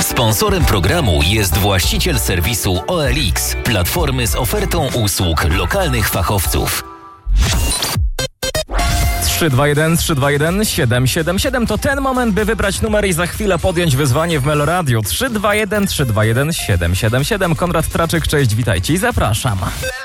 Sponsorem programu jest właściciel serwisu OLX, platformy z ofertą usług lokalnych fachowców. 321-321-777 to ten moment, by wybrać numer i za chwilę podjąć wyzwanie w Meloradiu. 321-321-777. Konrad Traczyk, cześć, witajcie i zapraszam.